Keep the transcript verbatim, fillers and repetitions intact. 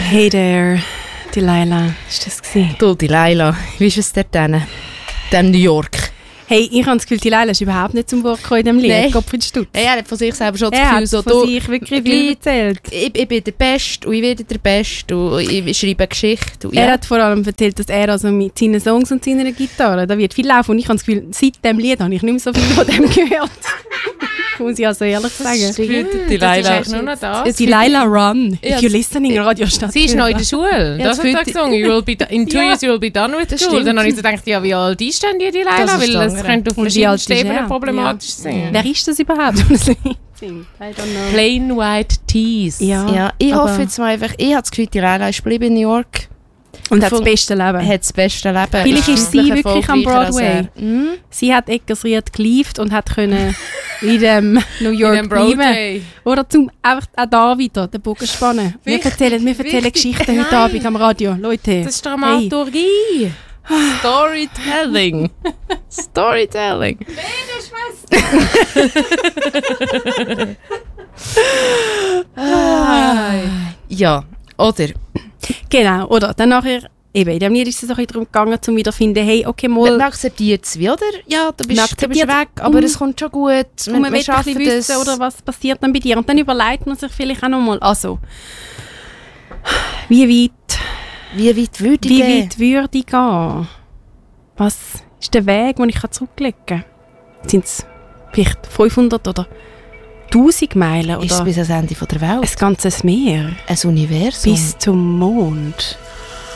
Hey there, Delilah, ist das gewesen? Du, Delilah, wie ist es dort denn? Dann New York. Hey, ich habe das Gefühl, Delilah ist überhaupt nicht zum Wort gekommen in diesem Lied. Nein. Gottfried Stutz. Ja, er hat von sich selber schon das Er Gefühl, hat so, von du, sich wirklich viel gleich- erzählt. ich, ich bin der Beste und ich werde der Beste und ich schreibe eine Geschichte. Und Er ja. hat vor allem erzählt, dass er also mit seinen Songs und seiner Gitarre, da wird viel laufen. Und ich habe das Gefühl, seit diesem Lied habe ich nicht mehr so viel von dem gehört. Muss ich also ehrlich sagen. Stimmt, Das ist Delilah. eigentlich nur noch das. Delilah Run, if Ja, you're listening, Radiostadt. Sie ist noch in der Schule. Ja, Das das hat er fühlt- gesungen. You will be do- in two Ja. years you will be done with Das school. stimmt. Dann habe ich so gedacht, ja, wie alt ist denn die Delilah? Das ist Weil das das könnte auf Und wie alt ist verschiedenen Ebenen er? problematisch sein. Wer ist das überhaupt? I don't know. Plain White Tees. Ja, Ja, ich aber- hoffe jetzt mal einfach, ich habe das Gefühl, Delilah ist geblieben in New York. Und hat das Von- beste Leben. Hat das beste Leben. Vielleicht ist sie deutlich wirklich am erfolgreicher als Broadway. er. Mhm. Sie hat Eckersried geliebt und hat können in dem New York In dem bleiben. Broadway. Oder zum einfach auch da wieder den Bogen spannen. Wir Wichtig, erzählen, wir erzählen wichtig. Geschichten heute Nein. Abend am Radio. Leute. Das ist Dramaturgie. Storytelling. Storytelling. Ah, ja, oder? Genau, oder? Dann nachher, eben, in dem Lied ist es auch darum gegangen, um wieder zu finden, hey, okay, Man mal, akzeptiert es wie, oder? Ja, du Man bist, du bist akzeptiert weg, aber um- es kommt schon gut. und man will ein bisschen schaffen wissen, oder was passiert dann bei dir. Und dann überlegt man sich vielleicht auch nochmal, also, wie weit, Wie weit würde ich wie gehen? weit würde ich gehen? Was ist der Weg, den ich zurücklegen kann? Sind es vielleicht fünfhundert oder tausend Meilen Ist es oder bis ans Ende von der Welt? ein ganzes Meer Ein Universum? bis zum Mond?